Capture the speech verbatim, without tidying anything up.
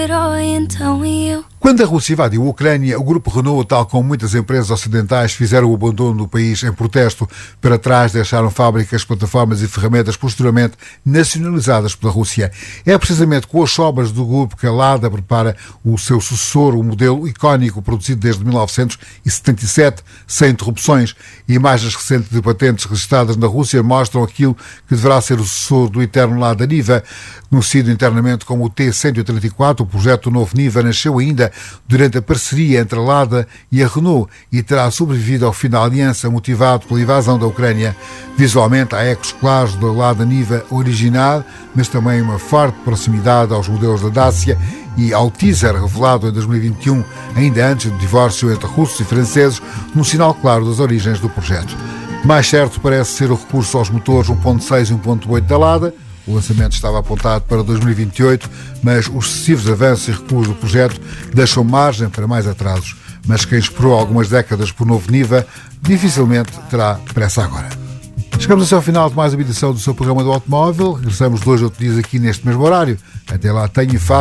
herói, então e eu. Quando a Rússia invadiu a Ucrânia, o grupo Renault, tal como muitas empresas ocidentais, fizeram o abandono do país em protesto. Para trás deixaram fábricas, plataformas e ferramentas posteriormente nacionalizadas pela Rússia. É precisamente com as sobras do grupo que a Lada prepara o seu sucessor, o modelo icónico produzido desde mil novecentos e setenta e sete, sem interrupções. Imagens recentes de patentes registradas na Rússia mostram aquilo que deverá ser o sucessor do eterno Lada Niva. Conhecido internamente como o T cento e trinta e quatro, o projeto novo Niva nasceu ainda durante a parceria entre a Lada e a Renault e terá sobrevivido ao fim da aliança motivado pela invasão da Ucrânia. Visualmente há ecos claros da Lada Niva original, mas também uma forte proximidade aos modelos da Dacia e ao teaser revelado em dois mil e vinte e um, ainda antes do divórcio entre russos e franceses, num sinal claro das origens do projeto. Mais certo parece ser o recurso aos motores um ponto seis e um ponto oito da Lada. O lançamento estava apontado para dois mil e vinte e oito, mas os sucessivos avanços e recuos do projeto deixam margem para mais atrasos. Mas quem esperou algumas décadas por novo Niva, dificilmente terá pressa agora. Chegamos assim ao final de mais uma edição do seu programa do automóvel. Regressamos dois ou três dias aqui neste mesmo horário. Até lá, tenha e faça.